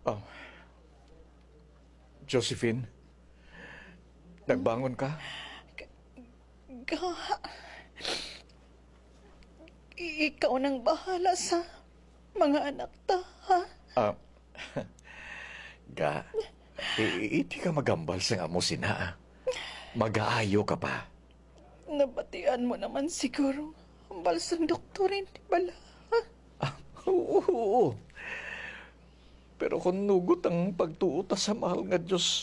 Oh, Josephine, nagbangon ka? Ga, ikaw nang bahala sa mga anak ta, ha? Ah, ga, iti ka magambal sa amo sina. Mag-aayo ka pa. Nabatian mo naman siguro ang balsang doktorin, di bala? Ha? Oo. Pero kung nugot ang pagtuota sa mahal nga Diyos,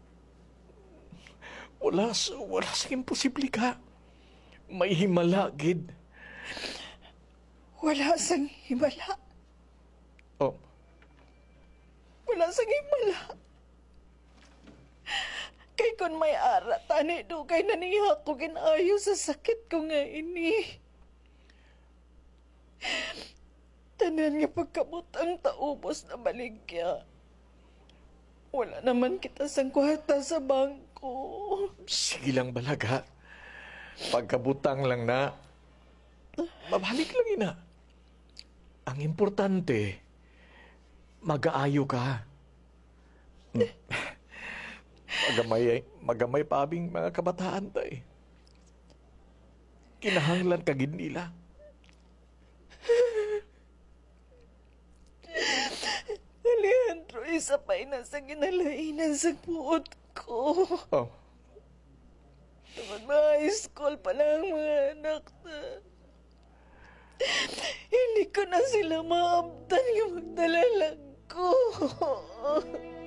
wala sa imposible ka. May himala, gid. Wala sang himala. Oh, Wala sang himala. Kay kun may ara, tani do kay naniha ko ginayo sa sakit ko nga ini. Tanan nga pagkabutang taubos na baligya. Wala naman kita sang kwarta sa bangko. sige lang balaga. Pagkabutang lang na. Mabalik lang ina. Ang importante, mag-aayo ka. Magamay pa abing mga kabataan tay. Kinahanglan ka gid nila. Alejandro, isa pa sa ginalainan sa buot ko. Oh, Tungod mga school pa lang mga anak na. Hindi ko na sila maabdan yung magdala lang ko.